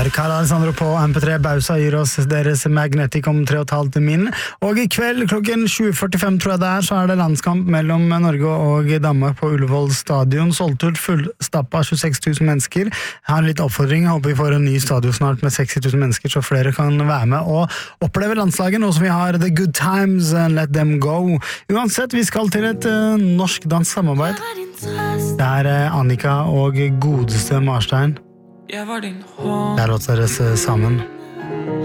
var Karl Alessandro på MP3. Bausa gir oss deres Magnetic om 3,5 min. Og i kveld klokken 20:45 tror jeg det så det landskamp mellom Norge og Danmark på Ullevål stadion. Solgt ut fullstappa 26 000 mennesker. Jeg har en litt oppfordring. Jeg håper vi får en ny stadion snart med 60 000 mennesker, så flere kan være med og oppleve landslaget, nå som vi har The Good Times and Let Them Go. Uansett, vi skal til et norsk danssamarbeid. Det Annika og godeste Marstein. Jeg var din hånd. Det låter deres sammen.